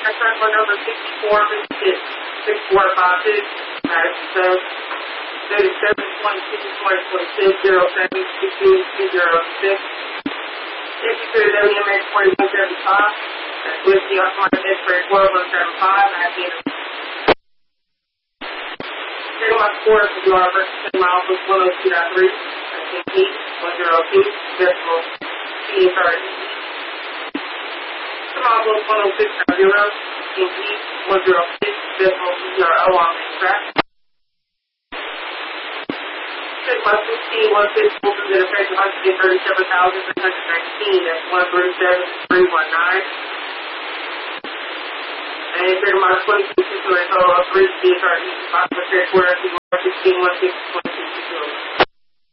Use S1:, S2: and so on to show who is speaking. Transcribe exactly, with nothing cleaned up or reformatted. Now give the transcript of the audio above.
S1: I tried my number sixty-four, six four five six, Madison Sub, thirty-seven twenty-six twenty-six, zero seven six two two zero six, fifty-three W M X forty-one seventy-five, that's Whiskey off my X-ray twelve one seven five, and I think Take my score for the R versus ten miles was one oh two point three, that's N P, one oh two, decimal, P thirty. ten miles was one oh six point zero, N P, one oh six, decimal, P R O on main track. Take my sixteen, one six, to the effect of one hundred thirty-seven thousand six hundred nineteen, that's one thirty-seven three one nine. And take my twenty-two, six hundred, total of three, P S R E, five percent, four, sixteen, one six,